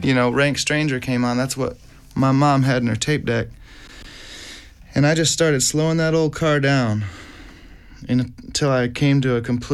Rank Stranger came on. That's what my mom had in her tape deck. And I just started slowing that old car down until I came to a complete